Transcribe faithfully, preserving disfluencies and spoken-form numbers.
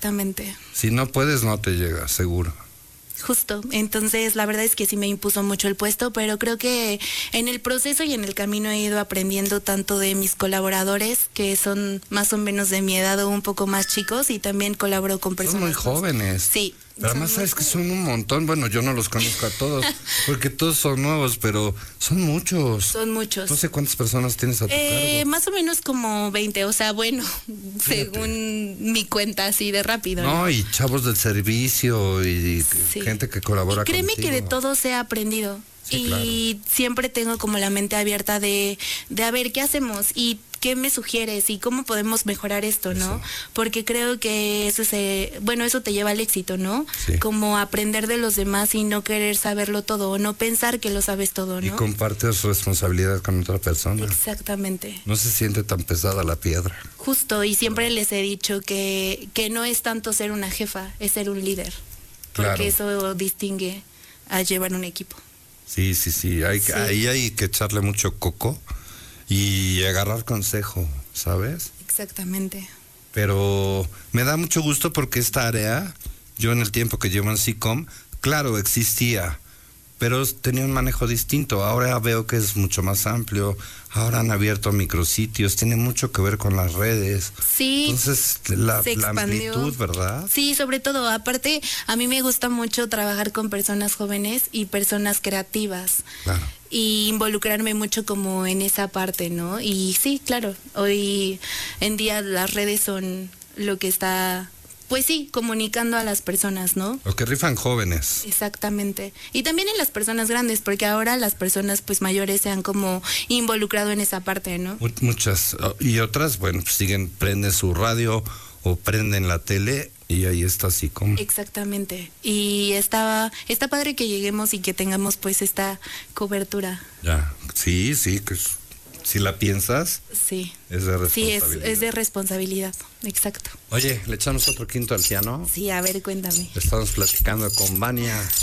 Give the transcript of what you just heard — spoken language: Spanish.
Exactamente. Si no puedes, no te llega, seguro. Justo, entonces la verdad es que sí me impuso mucho el puesto, pero creo que en el proceso y en el camino he ido aprendiendo tanto de mis colaboradores, que son más o menos de mi edad o un poco más chicos, y también colaboro con personas. Son muy jóvenes. Sí. Pero además sabes que son un montón, bueno, yo no los conozco a todos, porque todos son nuevos, pero son muchos. Son muchos. No sé cuántas personas tienes a tu eh, cargo. Más o menos como veinte, o sea, bueno, Fíjate. Según mi cuenta así de rápido. No, ¿no? y chavos del servicio y Sí. gente que colabora y créeme contigo. que de todo se ha aprendido. Sí, y claro. Siempre tengo como la mente abierta de, de a ver qué hacemos y qué me sugieres y cómo podemos mejorar esto, ¿no? Eso. Porque creo que eso se, bueno, eso te lleva al éxito, ¿no? Sí. Como aprender de los demás y no querer saberlo todo o no pensar que lo sabes todo, ¿no? Y compartes responsabilidad con otra persona. Exactamente. No se siente tan pesada la piedra. Justo, y siempre les he dicho que, que no es tanto ser una jefa, es ser un líder. Porque Claro. eso distingue a llevar un equipo. Sí, sí, sí. Hay, Sí. Ahí hay que echarle mucho coco y agarrar consejo, ¿sabes? Exactamente. Pero me da mucho gusto porque esta área, yo en el tiempo que llevo en SICOM, claro, existía, pero tenía un manejo distinto. Ahora veo que es mucho más amplio. Ahora han abierto micrositios, tiene mucho que ver con las redes. Sí. Entonces, la, se la expandió. amplitud, ¿verdad? Sí, sobre todo, aparte, a mí me gusta mucho trabajar con personas jóvenes y personas creativas. Claro. Y involucrarme mucho como en esa parte, ¿no? Y sí, claro, hoy en día las redes son lo que está, pues sí, comunicando a las personas, ¿no? Lo que rifan jóvenes. Exactamente. Y también en las personas grandes, porque ahora las personas pues mayores se han como involucrado en esa parte, ¿no? Mu- Muchas. Y otras, bueno, pues siguen, prenden su radio o prenden la tele y ahí está así como. Exactamente. Y estaba, está padre que lleguemos y que tengamos pues esta cobertura. Ya. Sí, sí, que es- si la piensas, Sí. es de Sí, es, responsabilidad. es de responsabilidad. Exacto. Oye, le echamos otro quinto al piano. Sí, a ver, cuéntame. Estamos platicando con Vania